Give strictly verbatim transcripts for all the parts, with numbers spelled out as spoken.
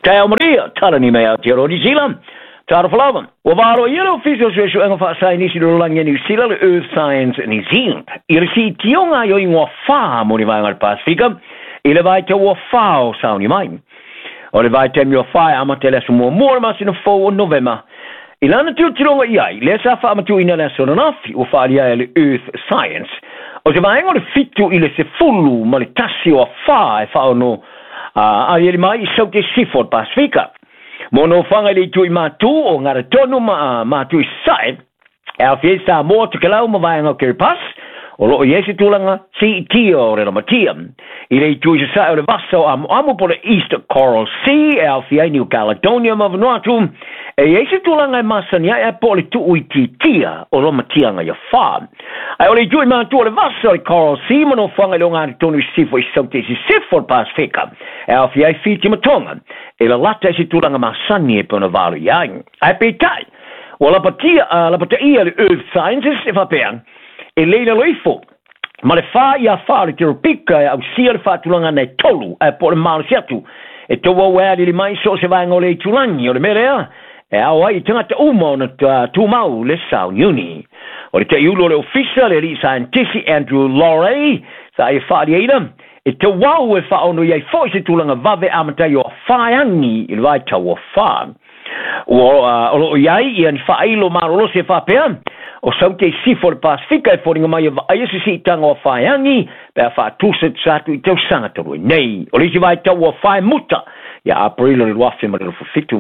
Tau Maria, Tarani mea te New Zealand. Tara Falavan. Wavaro yero officials resho anga fa sai nisi do lang New Zealand Earth Science New Zealand. Iri si tionga yo ingwa fa mo ni vai ngal Pasifika. Ile vai te wa fa o sa ni mai. O le vai te mi o fa amatele su mo mo ma sino fo o November. Ilana tu tironga iai, le sa fa amatu ina la sona nafi o fa ia le Earth Science. O te vai ngol fitu ile se fulu ma le tasi o fa e fa no a ele mai sau te sifot Pasifika. Mono fanga le tui matu o ngara tonu ma matu sai. Al fiesta mo te kalau ma vai ngau pas. O lo yesi tulanga si tio re matia. Ile tui sa o le vaso am amo por East Coral Sea al fia New Caledonia ma Vanuatu. E yesi tulanga masania e por tu uiti tia o lo matia nga ya fa. Ai o le tui matu o le vaso le Coral Sea mono fanga le ngara tonu sifo i sau te sifo Pasifika. Al fia fiti matonga. E la lata si tulanga masani e pona valu yang. Ai pe tai. O la patia la patia le Earth Sciences e fa peang. E leina loifo. Ma le fa ia fa le tiro pika au sia le fa tulanga nei tolu e po le malu siatu. E toa wea li mai so se vai ngole tulangi o le merea. E au ai tangata umo na tu mau le sau uni. O le te iulo le official le li scientific Andrew Laurie sa e fa di eina. E te wau e fa ono iai fo se tulanga vave amatai o whaangi i vai tau o wha. O o lo iai i an whailo marolo se wha pea. O sau te sifo le Pasifika e fōringa mai a isi si tanga o whaangi pea wha tūset sātu i tau sangataru nei. O lisi vai tau o whae muta ia aprilo le wafe ma le fitu.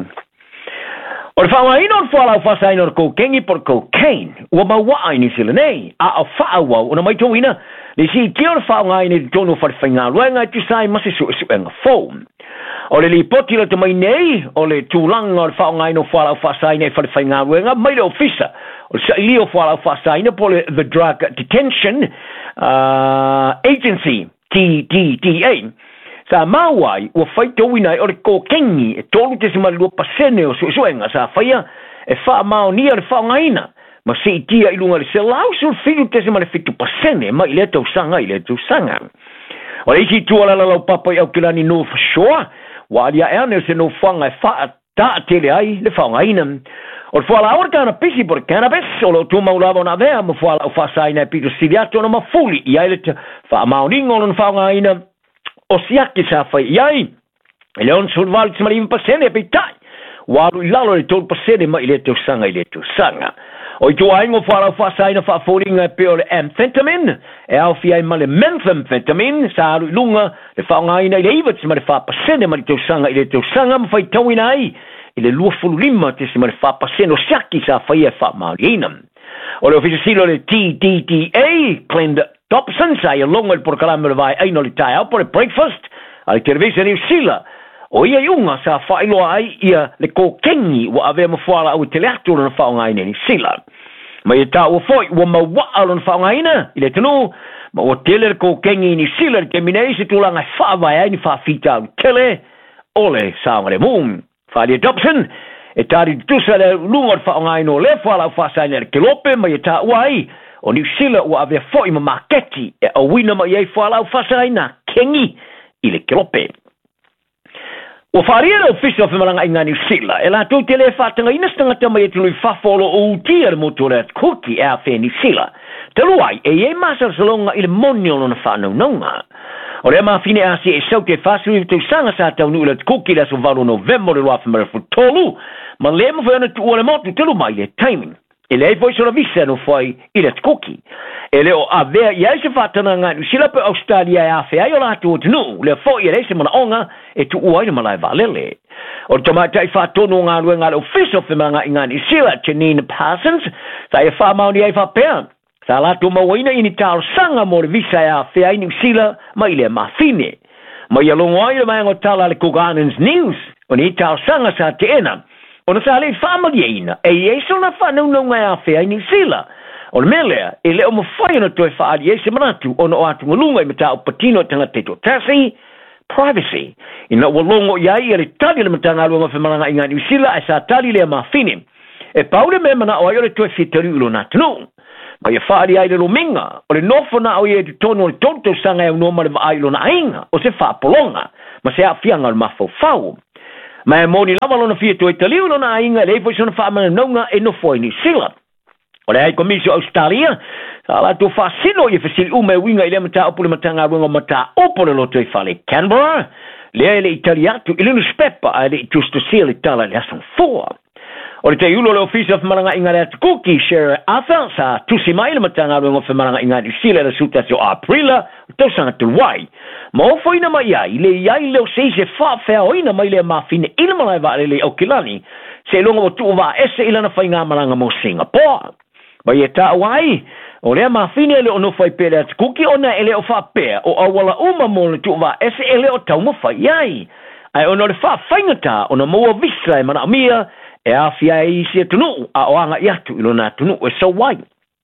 O le whaunga ino o whalau whasa ino ko kengi por cocaine. Ua mawai ni sila nei. A o whaawau o na mai tō ina. Ni si tio le whaunga ino i tono whariwhainga luenga i tu sai masi su su enga fōm. O le li poti la te mai nei. O le tūlanga o le whaunga ino whalau whasa ino i whariwhainga luenga. Mai le ofisa. O le sa ilio whalau whasa ino po le the Drug Detention uh, Agency. T D D A. Sa mawai, ua whai tauina o le kōkengi, e tolu te sima lua pasene o suenga, sa whaia, e wha mao nia le whaongaina, ma se itia ilunga le se lausul fitu te sima le fitu pasene, ma ile tau sanga, ile tau sanga. O le isi tua la lau papa i au kilani no fashoa, wa alia ane se no whanga e wha ta tele ai le whaongaina. O le whala aura kāna pisi por cannabis, o le tu maulava na vea, ma whala au whasaina e pitu siriato na mafuli, i aile te wha maoningo na whaongaina, o siaki sa fai iai. E leon sulvali tsima livi pasene e peitai. Waru i lalo le tolu pasene ma i le tau sanga i le tau sanga. O i tua ingo whala u whasaina whaaforinga e peo le amphetamine. E au fiai ma le methamphetamine. Sa alu i lunga le whaongaina i le iwa tsima le whaapasene ma i tau sanga i le tau sanga ma fai tauina ai. I le luafulu lima te sima le whaapasene o siaki sa fai e whaamauriina. O le ofisa silo le T D D A, Glenn Dobson, sa ia longa il porkalame le vai aino li tai au po le breakfast, a le televisa New Zealand. O ia iunga sa whailoa ai ia le kōkengi wa avea mawhala au te leatu na whaongaina New Zealand. Ma ia tā ua foi, ua mawaa na whaongaina, i le tanu, ma ua tele le kōkengi New Zealand, ke minei se tūlanga whaavai ai ni whaafita au tele, ole saonga le moon. Whalia Dobson, e tāri tusa le lunga whaongaina o le whala au whasaina le kelope, ma ia tā ua ai, o New Zealand ua avea foi ma maketi e a wina ma iei whalau whasaina kengi i le kelope. Ua wharia le official whamaranga i ngā New Zealand, e la tau te le whatanga ina stangata mai e tului whafolo o utia le moto le kuki e a whea New Zealand. Te luai, e iei masar salonga i le monio na whanau naunga. O le maa fine asi e sau te whasu i tau sanga sa tau nui le kuki le so valu November le wafa mara futolu, ma le ma whana tu ua le motu te lu mai le timing. E le foi sono vissa no foi i le kuki. E le o avea i aise whatana ngā New pe Australia e a whea i o lātu o tunu, le foi i reise mana onga e tu uaina malai valele. O tamatai whatonu ngā rua ngā le official whemanga i ngā New Zealand, Janine Parsons, sa e whamauni e whapea. Sa lātu mawaina i ni tāo sanga mo le visa e a whea i New Zealand, ma i le mawhine. Ma i alongo ai le maengo tala le Cook Islands News, o ni tāo sanga sa te ena. O na sa le whamaliaina, e eso na whanau no ngai a whea i New Zealand. O le melea, e leo mawhai na toi whaari e se manatu, o na o atu ngalunga i mata o patino tanga te to tasi, privacy. I na walongo iai e le tali le matanga luanga whamaranga i ngā New Zealand, e sa tali le ma fine. E paule me mana o ai o le toi whitari ulo na tanu. Ma ia whaari ai le lominga, o le nofo na o i e tu tono o le tonto sanga e unoma le va ai lo na ainga, o se whaapolonga, ma se a whianga le mafau fau. Ma mo ni lava lona fia to Italia lona inga le foi sona fa ma nonga e no foi ni sila. O le ai komisio Australia, sa la tu fa sino ye fasili ume winga ile mata opule matanga winga mata opole lo te fale Canberra. Le le Italia tu ile no spepa ale giusto sia l'Italia le son four. O le te ulo le office of maranga inga le kuki share asa sa tu si mai le matanga winga fe maranga inga di sila le suta so aprila to sanga tu wai. Ma o foi na mai ai le ai le se se fa fa oina mai le ma fine ile mai va le o kilani. Se longo tu va ese ile na fa inga maranga mo Singapore. Ba ye ta wai o le ma fine le ono fai pele kuki ona ele o fa pe o awala uma mo le tu va ese ele o tau mo fai ai ai ono le fa faingata ona mo visa e mana mia e a fia i se tunu a o anga yatu ilo na tunu e so wai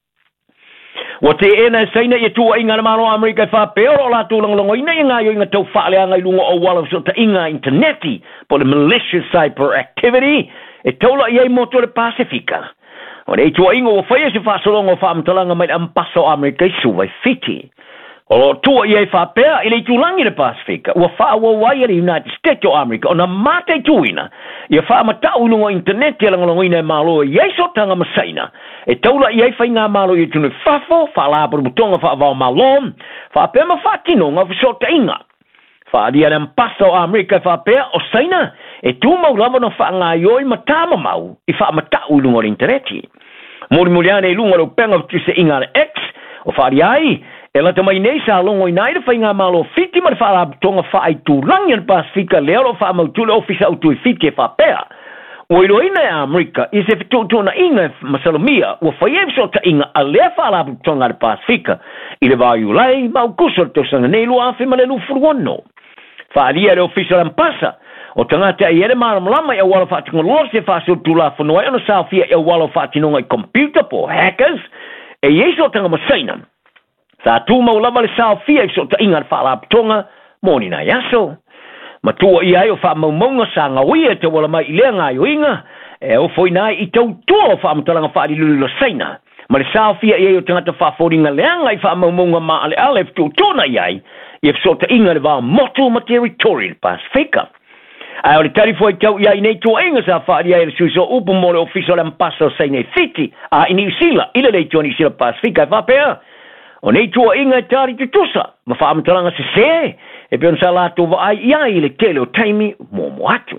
wa te ena saina ye tu inga na malo America fa pe o la tu long long ina inga yo inga tau fa le anga lungo o wala so ta inga interneti po le malicious cyber activity e tola ye mo to le Pacifica. O nei tua ingo o whaia se whasolongo whaamtalanga mai ampaso Amerika i suwai fiti. O tua iei whapea i lei tulangi le Pasifika. Ua whaawa wai le United States o Amerika. O na mate tuina. Ia whaamatau nungo interneti e langolongoina e malo iei sotanga masaina. E taula iei whainga malo i tunu whafo, whaalaburu butonga whaavao malom, whapea ma whakinonga whisota inga. Whaadia le ampaso Amerika i whapea o saina. E tu mau lava no whaanga ioi matama mau i whaamatau nungo interneti. Mori muliane lunga lo penga tu se inga X o fari ai e la tamai nei sa longo inai de fainga malo fiti mar fala tonga fai tu langi en Pasifika le lo fa mau tu le ofisa au tu fiti fa pea o ilo ina e Amerika i se fitu tu na inga masalomia o fai e so ta inga a le fala tonga de Pasifika i le vai ulai mau kusor te sanga nei lo afi male lu furuono fari e le ofisa lampasa o tangata i ere mara malama e wala whaatingo lo se whaasio tula whanua e ono sāwhia e wala whaatinonga i computer po hackers e yeso tanga masaina. Sa tu mau lama le sāwhia i so ta inga whaalapatonga moni na yaso. Ma tua i ai o whaamaumaunga sa ngawia te wala mai i lea ngā yo inga e o foi nai i tau tua o whaamutalanga whaadilulu lo saina. Ma le sāwhia i ai o tangata whaaforinga leanga i whaamaumaunga ma ale ale fitu tona i ai i e so ta inga le wā motu ma territorial Pasifika. Ai o le tari foi tau ia i nei tua inga sa whaari ai le suiso upu mo le ofiso le mpaso sei nei fiti a i New Zealand ila nei tua New Zealand Pasifika e whapea o nei tua inga e tari tutusa ma whaamatalanga se se e peon sa lato wa ai ia i le tele o taimi mo mo atu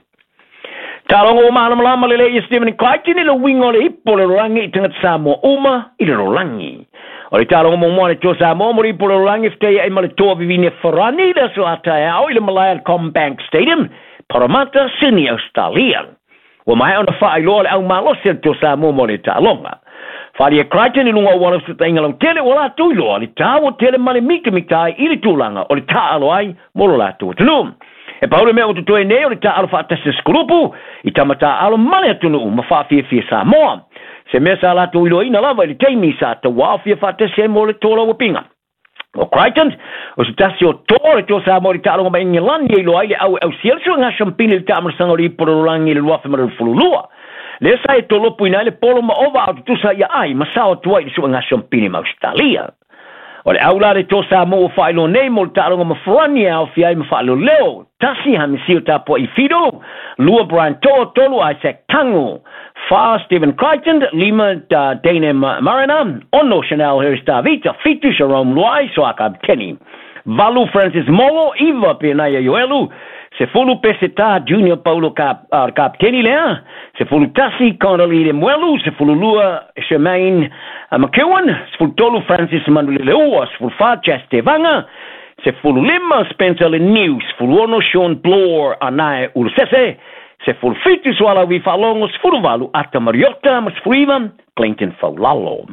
tarongo o maana malama le lei Stephen Crichton i le wingo le ipo le rolangi i tangata sa mo uma i le rolangi o le tarongo mo moane to sa mo mo le ipo le rolangi fteia i ma le toa vivine Farani da so atai au i le Malaya Combank Stadium Parramatta, Sydney, Australia. Wa mai ona whaai loa le au malo se to sa mo mo le talonga. Whaari e Crichton i lunga wala su ta ingalau tele wala tui loa le tāwo tele male mika mikai i le tūlanga o le tā alo ai molo la tu tunu. E paule mea o tu toe nei o le tā alo whaatase skulupu i tamata alo male atunu ma whaafia fia sa moa. Se mea sa la tu ilo ina lava i le teimi sa ta wafia whaatase mo le tōla wapinga. O Crichton, o se tasi o tōre tō sa mori tālonga mai ngilani e lo ai le au au sielsu ngā shampini le tāmara sanga o le iporolangi le luafe mara le fululua. Le sa e tolopu ina le polo ma ova au tutusa ia ai, ma sao tuai le sua ngā shampini ma Australia. O le aula le tō sa mo o whaelo nei mo le tālonga ma frani au fiai ma whaelo leo. Tasi hamisi o tāpua i fido, lua Brian Toa tolu Isaac Tango. Fa Stephen Crichton, lima da Dana Marina, ono Chanel Harris Davita, fitu Jerome Luai, soaka Kenny. Valu Francis Molo, Eva Pianaya Yoelu, se fulu peseta Junior Paulo Cap, uh, Cap Kenny lea, se fulu Tassi Condoleezza Mwelu, se fulu Lua Shemaine uh, McEwen, se fulu Tolu Francis Manuel Leua, se fulu Fa Chaste Vanga, se fulu Lima Spencer Le News, se fulu ono Sean Bloor Anae Ursese, se fulu fitu swala vi falongo se fulu valu ata Mariota mas fuiva Clinton Faulalo.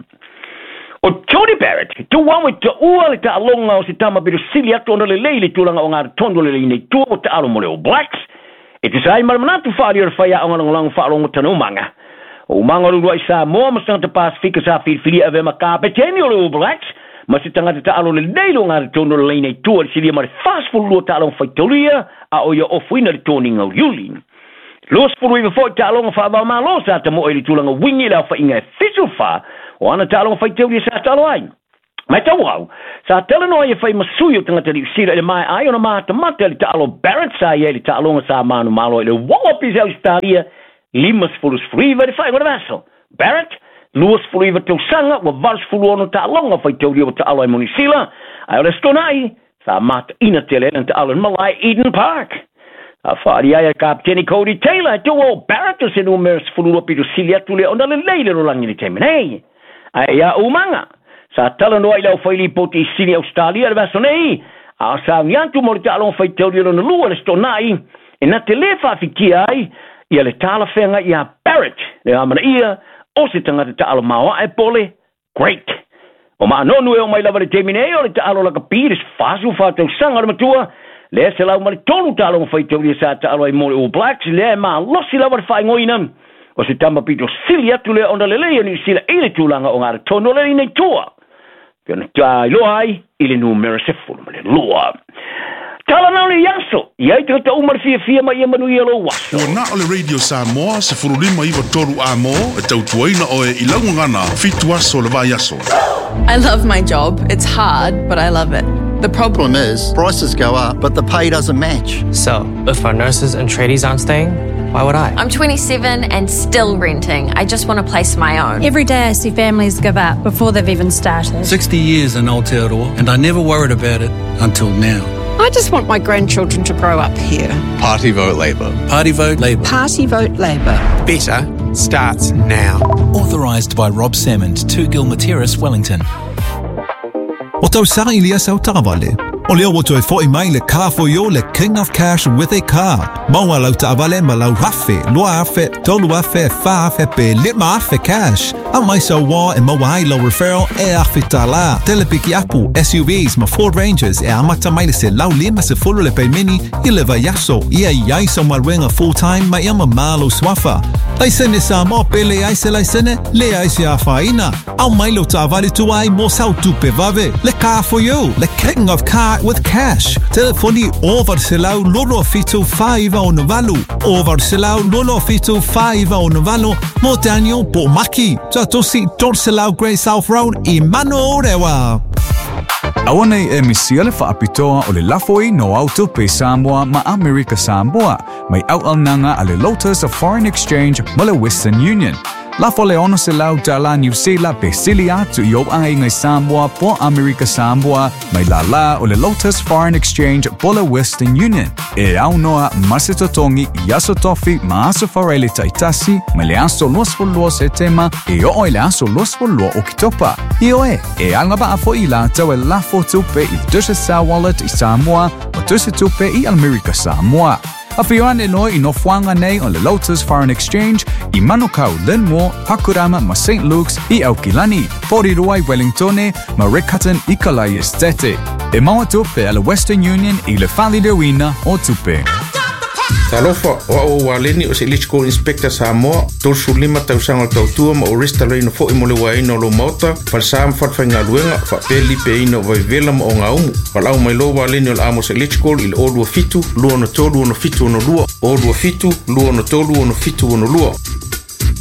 O Tony Barrett, tu wawe ta ua le ta alonga o se tama biru sili atu onda le leile tulanga o ngā tondo le leine tu o ta alo mo le o Blacks. E tu sai marmanatu whaari ar whaia o ngā lango whaalongo tanu umanga. O umanga lua i sa moa masanga Pasifika sa whiwhiri ave ma kapeteni o le o Blacks. Ma se tangata ta alo le leilo ngā tondo le leine tu o le sili amare fastful lua ta alonga whaitoria a o ia ofuina le toninga o Yuli. Los furu iwa foi ta alonga whaavau maa losa ta mo e li tulanga wingi lau wha inga e fisu wha o ana ta alonga whaiteuria sa ta alo ai. Mai tau au, sa tele noa e whai masui o tangata li sira ele mai ai ona maa ta mata li ta alo Barrett sa ia li ta alonga sa manu malo ele wala Opis Australia, Limas Fulus Fluiva, the fire vessel. Barrett, Lewis Fluiva to Sanga, with Vars Fuluano Talonga, for Todio to Aloy Munisila, Aristonai, Samat Inatele, and to Alan Malay, Eden Park. A faria Captain Cody Taylor, to all Barrett, to send Umers Fulupi to Cilia to on the later along in the time. Hey, Aya Umanga. Sa talando ay law fay lipot isini Australia vasonei asa nyantu mortalon fay teorio no lua stonai ina telefa fikiai ia le tala fenga ia Barrett le amana ia o se tanga te ala mawa e pole great o ma no no e o mai lava le temine o le talo la kapires fasu fa te sanga le matua le se la mali tonu talo fay teorio sa talo ai mo o blacks le ma losi lava fay ngoina o se tamba pito silia tu le onda le le ni sila ile tulanga o ngara tono le ni tua Gonna die, Loai, Illinu Merciful, Loa. Talanani Yaso, Yaita Umar Fia Fia, my Yamanu Yellow was. Well, not on the radio Samoa, Sefurulima, Iva Toru Amo, a Tautuaina or Ilangana, Fitua Solva Yaso. I love my job. It's hard, but I love it. The problem is, prices go up, but the pay doesn't match. So, if our nurses and tradies aren't staying, why would I? I'm twenty-seven and still renting. I just want a place of my own. Every day I see families give up before they've even started. sixty years in Aotearoa, and I never worried about it until now. I just want my grandchildren to grow up here. Party vote Labour. Party vote Labour. Party vote Labour. Better starts now. Authorised by Rob Salmond, two Gilmateris, Wellington. O tau sa ilia sau ta'avale. O leo o toi fo i mai le car for yo le King of Cash with a car. Maua lau ta'avale ma lau hafe, loa afe, tolu afe, fa afe pe litma afe cash. A mai sau wā e maua ai lau referral e afe ta la. Telepiki apu, S U Vs ma Ford Rangers e amata mai le se lau lima se fulu le pe mini i le vai yaso. Ia iai sa marwenga full time ma iama malo swafa. Lai sene sa mo pe le ai se lai sene, le ai se a faina. Au mai lau ta'avale tu ai mo sau tupe vave. Le car for you, le King of Car with cash. Telefoni over selau lolo fitu five au novalu. Over selau lolo fitu five au novalu. Mo Daniel po maki. Sa tosi tor selau Grey South Road i mano rewa. Awanei e misia le whaapitoa o le lafoi no auto pe Samoa ma Amerika Samoa. Mai au al nanga a le Lotus of Foreign Exchange ma le Western Union. La fole ono se lau tala New Zealand pe sili atu i op ai ngai Samoa po Amerika Samoa mai la la o le Lotus Foreign Exchange po le Western Union. E au noa masitotongi i aso tofi ma aso farele taitasi mai le aso losfolua se tema e o le aso losfolua o kitopa. I oe, e anga ba afo i la tau e la fo tupe i dushe sa wallet i Samoa o dushe tupe i Amerika Samoa. A whioane noi i no whanga nei on le Lotus Foreign Exchange i Manukau, Linmore, Hakurama ma Saint Luke's i Aukilani, Porirua i Wellingtone ma Rick Hutton i Kalai Estete. E maua tupe a le Western Union i le Whali de Wina o tupe. Talofa o o waleni o se Lichco Inspector Samoa, tolsu lima tausanga tautua ma o rista leino fo i mole waino lo mauta, falsam fatwhainga luenga, fa peli pe ino vai vela ma o ngā umu. Falau mai lo waleni o le amo se Lichco i le olua fitu, lua no tolu ono fitu ono lua, olua fitu, lua no tolu ono fitu ono lua.